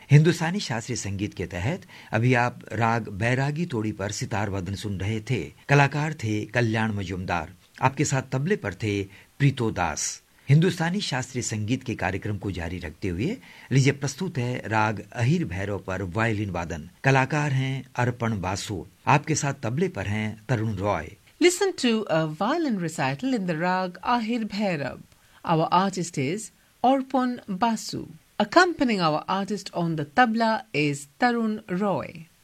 हिंदुस्तानी शास्त्रीय संगीत के तहत अभी आप राग बैरागी तोड़ी पर सितार वादन सुन रहे थे। कलाकार थे कल्याण मजूमदार। आपके साथ तबले पर थे प्रीतो दास। हिंदुस्तानी शास्त्रीय संगीत के कार्यक्रम को जारी रखते हुए लीजिए प्रस्तुत है राग अहिर भैरव पर वायलिन वादन। कलाकार हैं अर्पण बासु। आपके साथ तबले पर हैं तरुण Roy. Listen to a violin recital in the rag Ahir Bhairav. Our artist is Arpan Basu. Accompanying our artist on the tabla is Tarun Roy.